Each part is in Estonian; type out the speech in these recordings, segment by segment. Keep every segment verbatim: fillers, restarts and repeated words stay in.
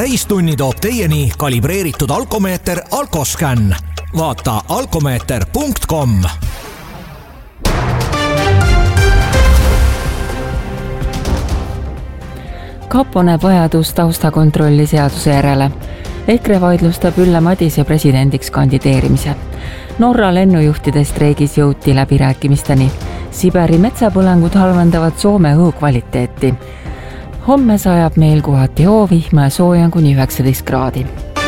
täistunni toob teieni kalibreeritud alkomeeter Alkoscan. Vaata alkomeeter punkt com. Kapo näeb vajadus taustakontrolli seaduse järele. EKRE vaidlustab Ülle Madise presidendiks kandideerimise. Norra lennujuhtide streigis jõuti läbirääkimisteni. Siberi metsapõlengud halvendavad Soome õhukvaliteeti. Homme sajab meil kohati hoovihma ja sooja kuni üheksateist kraadi.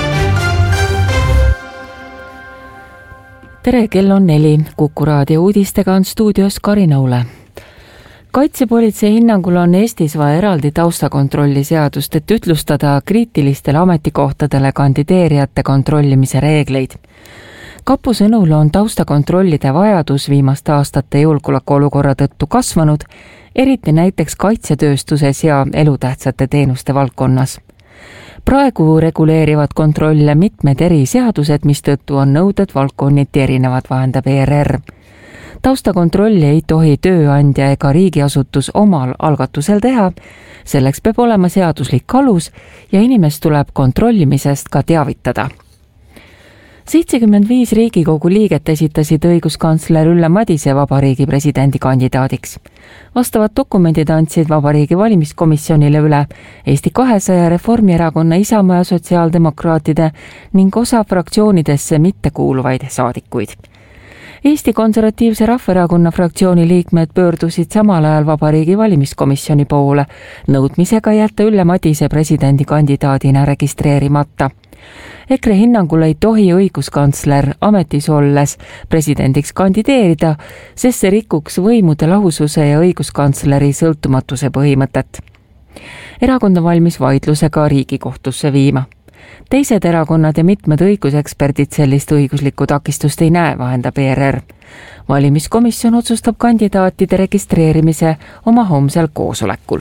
Tere, kell on neli. Kuku raadio uudistega on stuudios Karin Aule. Kaitsepolitsei hinnangul on Eestis vaja eraldi taustakontrolli seadust, et ütlustada kriitilistele ametikohtadele kandideerijate kontrollimise reegleid. Kapo sõnul on taustakontrollide vajadus viimaste aastate julgeolekuolukorra tõttu kasvanud, eriti näiteks kaitsetööstuses ja elutähtsate teenuste valdkonnas. Praegu reguleerivad kontrolle mitmed eri seadused, mistõttu on nõuded valdkonniti erinevad, vahendab E R R. Taustakontrolli ei tohi tööandja ega riigiasutus omal algatusel teha, selleks peab olema seaduslik alus ja inimest tuleb kontrollimisest ka teavitada. seitsekümmend viis Riigikogu liiget esitasid õiguskantsler Ülle Madise vabariigi presidendi kandidaadiks. Vastavad dokumendid andsid vabariigi valimiskomisjonile üle Eesti kahesaja, Reformierakonna, Isamaa ja sotsiaaldemokraatide ning osa fraktsioonidesse mittekuuluvaid saadikuid. Eesti Konservatiivse Rahvaerakonna fraktsiooni liikmed pöördusid samal ajal vabariigi valimiskomisjoni poole nõudmisega jätta Ülle Madise presidendi kandidaadina registreerimata. EKRE hinnangul ei tohi õiguskantsler ametis olles presidendiks kandideerida, sest see rikuks võimude lahususe ja õiguskantsleri sõltumatuse põhimõtet. Erakond on valmis vaidlusega Riigikohtusse viima. Teised erakonnad ja mitmed õiguseksperdid sellist õiguslikku takistust ei näe, vahendab E R R. Valimiskomisjon otsustab kandidaatide registreerimise oma homsel koosolekul.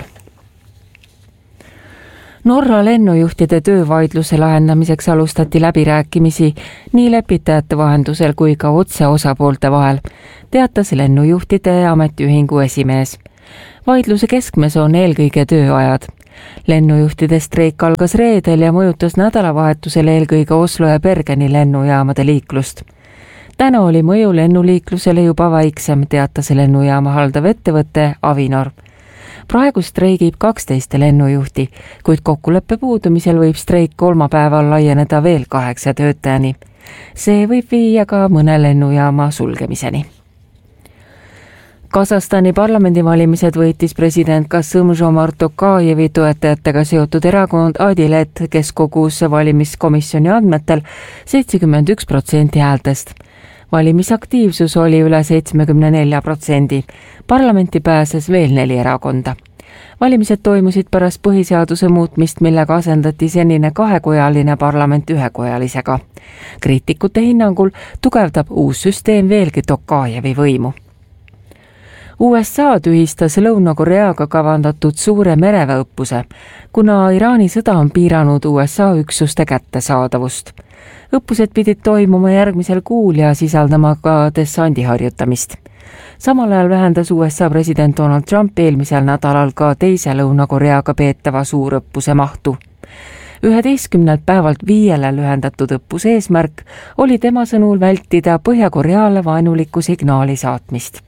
Norra lennujuhtide töövaidluse lahendamiseks alustati läbirääkimisi nii lepitajate vahendusel kui ka otse osapoolte vahel, teatas lennujuhtide ametiühingu esimees. Vaidluse keskmes on eelkõige tööajad. Lennujuhtide streik algas reedel ja mõjutas nädalavahetusel eelkõige Oslo ja Bergeni lennujaamade liiklust. Täna oli mõju lennuliiklusele juba väiksem, teatas lennujaama haldav ettevõte Avinor. Praegu streigib kaksteist lennujuhti, kuid kokkuleppe puudumisel võib streik kolmapäeval laieneda veel kaheksa töötajani. See võib viia ka mõne lennujaama sulgemiseni. Kasahstani parlamendivalimised võitis president Kassym-Jomart Tokajevi toetajatega seotud erakond Adilet, kes kogus valimiskomisjoni andmetel seitsekümmend üks protsenti häältest. Valimisaktiivsus oli üle seitsekümmend neli protsenti. Parlamenti pääses veel neli erakonda. Valimised toimusid pärast põhiseaduse muutmist, millega asendati senine kahekojaline parlament ühekojalisega. Kriitikute hinnangul tugevdab uus süsteem veelgi Tokajevi võimu. U S A tühistas Lõuna-Koreaga kavandatud suure mereväeõppuse, kuna Iraani sõda on piiranud U S A üksuste kättesaadavust. Õppused pidid toimuma järgmisel kuul ja sisaldama ka dessandi harjutamist. Samal ajal vähendas U S A president Donald Trump eelmisel nädalal ka teise Lõuna-Koreaga peetava suurõppuse mahtu. üheteistkümnelt päevalt viiele lühendatud õppuse eesmärk oli tema sõnul vältida Põhja-Koreale vaenuliku signaali saatmist.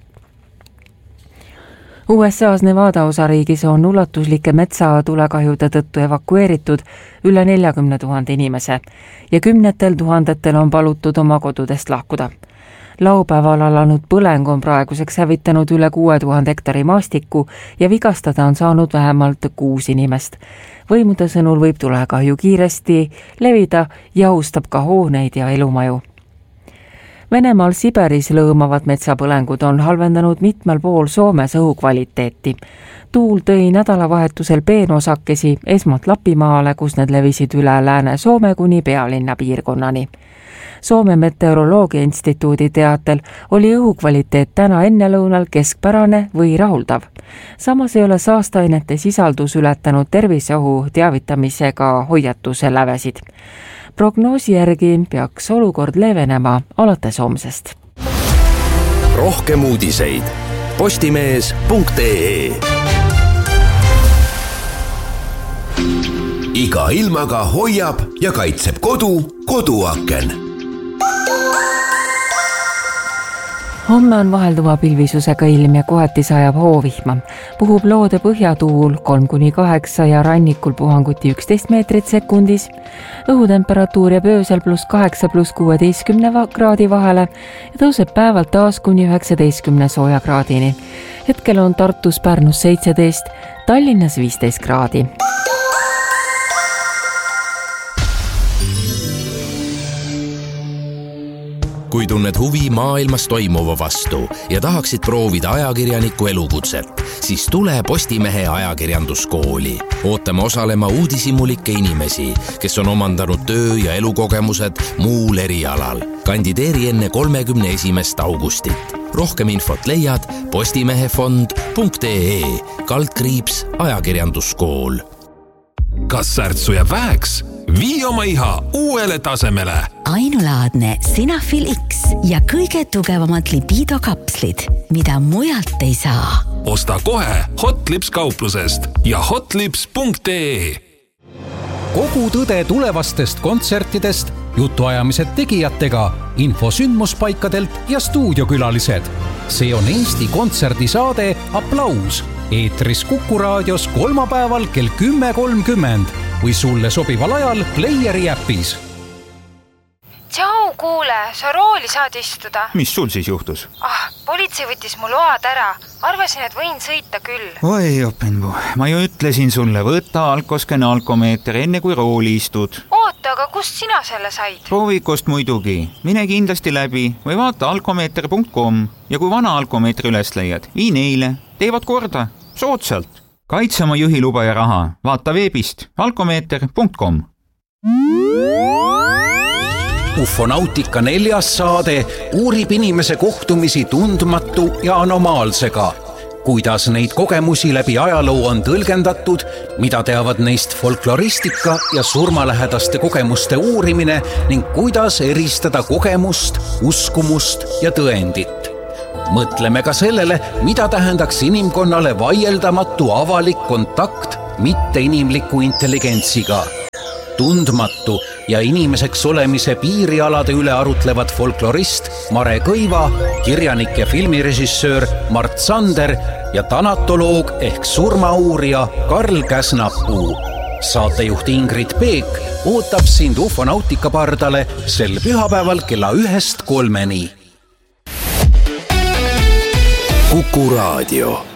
U S A's Nevada osariigis on ulatuslike metsatulekahjude tõttu evakueeritud üle neljakümne tuhande inimese ja kümnetel tuhandetel on palutud oma kodudest lahkuda. Laupäeval alanud põleng on praeguseks hävitanud üle kuue tuhande hektari maastikku ja vigastada on saanud vähemalt kuus inimest. Võimude sõnul võib tulekahju kiiresti levida ja ohustab ka hooneid ja elumaju. Venemaal Siberis lõõmavad metsapõlengud on halvendanud mitmel pool Soomes õhukvaliteeti. Tuul tõi nädalavahetusel peenosakesi esmalt Lapimaale, kus need levisid üle Lääne-Soome kuni pealinna piirkonnani. Soome Meteoroloogia Instituudi teatel oli õhukvaliteet täna ennelõunal keskpärane või rahuldav. Samas ei ole saasteainete sisaldus ületanud terviseohu teavitamisega hoiatuse lävesid. Prognoosi järgi peaks olukord leevenema alates homsest. Rohkem uudiseid postimees punkt ee. iga ilmaga hoiab ja kaitseb kodu koduaken. Homme on vahelduva pilvisusega ilm ja kohati sajab hoovihma. Puhub loode põhjatuul kolm kuni kaheksa ja rannikul puhanguti üksteist meetrit sekundis. Õhutemperatuur jääb öösel pluss kaheksa pluss kuueteistkümne kraadi vahele ja tõuseb päevalt taas kuni üheksateistkümne sooja kraadini. Hetkel on Tartus, Pärnus seitseteist, Tallinnas viisteist kraadi. Kui tunned huvi maailmas toimuva vastu ja tahaksid proovida ajakirjaniku elukutset, siis tule Postimehe ajakirjanduskooli. Ootame osalema uudishimulikke inimesi, kes on omandanud töö- ja elukogemused muul erialal. Kandideeri enne kolmekümne esimest augustit. Rohkem infot leiad postimehefond punkt ee kaldkriips ajakirjanduskool. Kas särtsu jääb väheks? Vii oma iha uuele tasemele. Ainulaadne Sinafil X ja kõige tugevamad lipidokapslid, mida mujalt ei saa. Osta kohe Hotlips kauplusest ja hotlips punkt ee. Kogu tõde tulevastest kontsertidest, jutuajamised tegijatega, info sündmuspaikadelt ja stuudiokülalised. See on Eesti kontserdisaade Applaus. Eetris Kuku raadios kolmapäeval kell kümme kolmkümmend või sulle sobival ajal Playeri äpis. Tšau, kuule, sa rooli saad istuda. Mis sul siis juhtus? Ah, politsei võttis mu load ära. Arvasin, et võin sõita küll. Oi, openbu. Ma ju ütlesin sulle, võta Alkosken alkomeeter enne kui rooli istud. Oota, aga kust sina selle said? Proovikust muidugi. Mine kindlasti läbi või vaata alkomeeter punkt com ja kui vana alkomeetri üles leiad, vii neile. Teevad korda. Sootsalt. Kaitse oma juhiluba ja raha. Vaata veebist alkomeeter punkt com. Ufonautika neljas saade uurib inimese kohtumisi tundmatu ja anomaalsega. Kuidas neid kogemusi läbi ajaloo on tõlgendatud, mida teavad neist folkloristika ja surmalähedaste kogemuste uurimine ning kuidas eristada kogemust, uskumust ja tõendit. Mõtleme ka sellele, mida tähendaks inimkonnale vaieldamatu avalik kontakt mitteinimliku intelligentsiga. Tundmatu ja inimeseks olemise piirialade üle arutlevad folklorist Mare Kõiva, kirjanik ja filmirežissöör Mart Sander ja tanatoloog ehk surmauurija Karl Käsnapuu. Saatejuht Ingrid Peek ootab sind Ufonautika pardale sel pühapäeval kella ühest kolmeni. Kuku raadio.